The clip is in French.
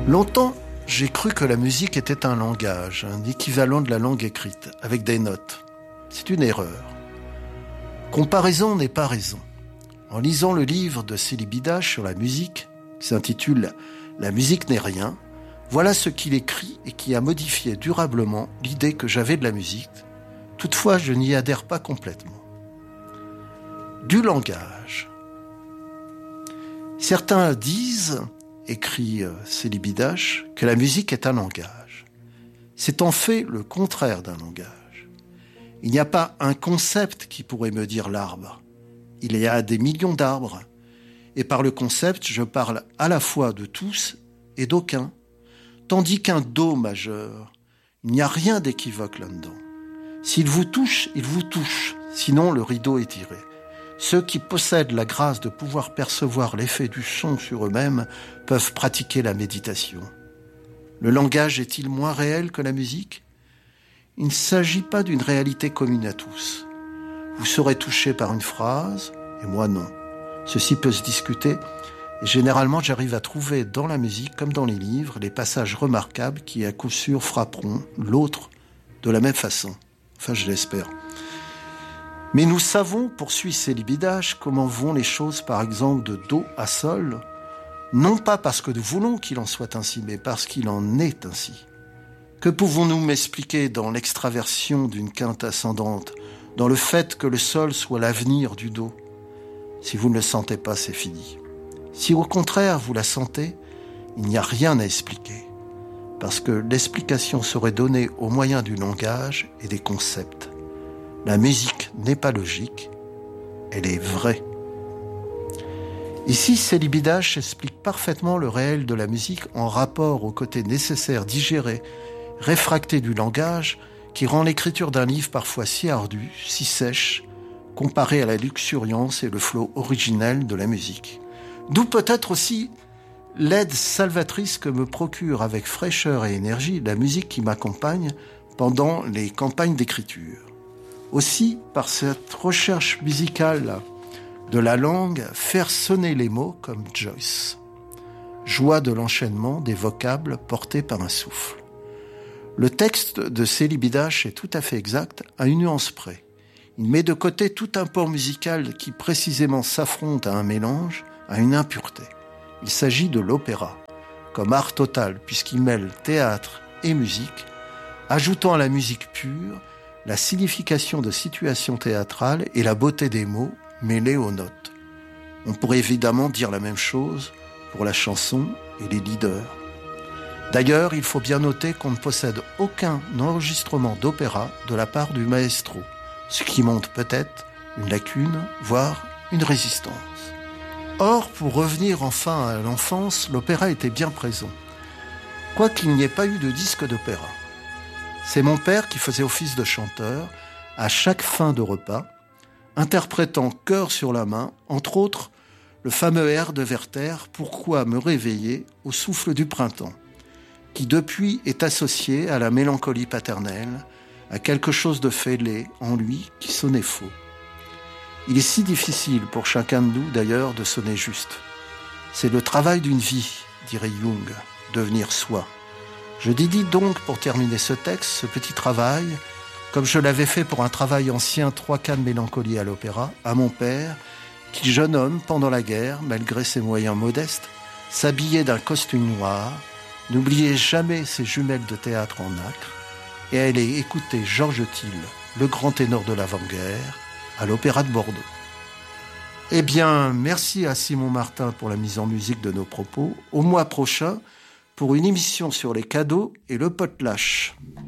Longtemps, j'ai cru que la musique était un langage, un équivalent de la langue écrite, avec des notes. C'est une erreur. Comparaison n'est pas raison. En lisant le livre de Célibidache sur la musique, qui s'intitule « La musique n'est rien », voilà ce qu'il écrit et qui a modifié durablement l'idée que j'avais de la musique. Toutefois, je n'y adhère pas complètement. Du langage. Certains disent, écrit Célibidache, que la musique est un langage. C'est en fait le contraire d'un langage. Il n'y a pas un concept qui pourrait me dire l'arbre. Il y a des millions d'arbres. Et par le concept, je parle à la fois de tous et d'aucun. Tandis qu'un do majeur, il n'y a rien d'équivoque là-dedans. S'il vous touche, il vous touche. Sinon, le rideau est tiré. Ceux qui possèdent la grâce de pouvoir percevoir l'effet du son sur eux-mêmes peuvent pratiquer la méditation. Le langage est-il moins réel que la musique ? Il ne s'agit pas d'une réalité commune à tous. Vous serez touché par une phrase, et moi non. Ceci peut se discuter, et généralement j'arrive à trouver dans la musique, comme dans les livres, les passages remarquables qui à coup sûr frapperont l'autre de la même façon. Enfin, je l'espère. Mais nous savons, poursuit Célibidache, comment vont les choses, par exemple, de do à sol, non pas parce que nous voulons qu'il en soit ainsi, mais parce qu'il en est ainsi. Que pouvons-nous m'expliquer dans l'extraversion d'une quinte ascendante, dans le fait que le sol soit l'avenir du do ? Si vous ne le sentez pas, c'est fini. Si au contraire vous la sentez, il n'y a rien à expliquer, parce que l'explication serait donnée au moyen du langage et des concepts. La musique n'est pas logique, elle est vraie. Ici, Célibidache explique parfaitement le réel de la musique en rapport au côté nécessaire, digéré, réfracté du langage, qui rend l'écriture d'un livre parfois si ardue, si sèche, comparée à la luxuriance et le flot originel de la musique. D'où peut-être aussi l'aide salvatrice que me procure avec fraîcheur et énergie la musique qui m'accompagne pendant les campagnes d'écriture. Aussi, par cette recherche musicale de la langue, faire sonner les mots comme Joyce. Joie de l'enchaînement des vocables portés par un souffle. Le texte de Célibidache est tout à fait exact, à une nuance près. Il met de côté tout un port musical qui précisément s'affronte à un mélange, à une impureté. Il s'agit de l'opéra, comme art total, puisqu'il mêle théâtre et musique, ajoutant à la musique pure la signification de situations théâtrales et la beauté des mots mêlés aux notes. On pourrait évidemment dire la même chose pour la chanson et les leaders. D'ailleurs, il faut bien noter qu'on ne possède aucun enregistrement d'opéra de la part du maestro, ce qui montre peut-être une lacune, voire une résistance. Or, pour revenir enfin à l'enfance, l'opéra était bien présent, quoiqu'il n'y ait pas eu de disque d'opéra. C'est mon père qui faisait office de chanteur à chaque fin de repas, interprétant cœur sur la main, entre autres, le fameux air de Werther « Pourquoi me réveiller au souffle du printemps ?» qui depuis est associé à la mélancolie paternelle, à quelque chose de fêlé en lui qui sonnait faux. Il est si difficile pour chacun de nous d'ailleurs de sonner juste. C'est le travail d'une vie, dirait Jung, devenir soi. Je dédie donc pour terminer ce texte, ce petit travail, comme je l'avais fait pour un travail ancien 3 cas de mélancolie à l'opéra, à mon père, qui, jeune homme, pendant la guerre, malgré ses moyens modestes, s'habillait d'un costume noir, n'oubliait jamais ses jumelles de théâtre en nacre, et allait écouter Georges Thill, le grand ténor de l'avant-guerre, à l'Opéra de Bordeaux. Eh bien, merci à Simon Martin pour la mise en musique de nos propos. Au mois prochain, pour une émission sur les cadeaux et le potlatch.